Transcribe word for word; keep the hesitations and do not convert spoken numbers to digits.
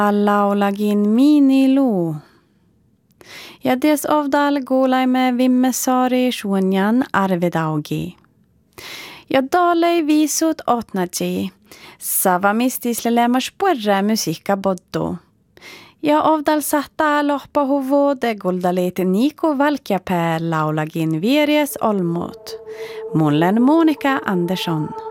Laulagin minilu. Ja des ovdal golaimme vimme saari suonjan arvedaugi. Ja dalei visut otnatji. Savamistislelemmas puerre musiikka boddu. Ja ovdal sahtaa lohpa huvu de guldalit Niko Valkeapää laulagin vieries olmut. Mullen Monika Andersson.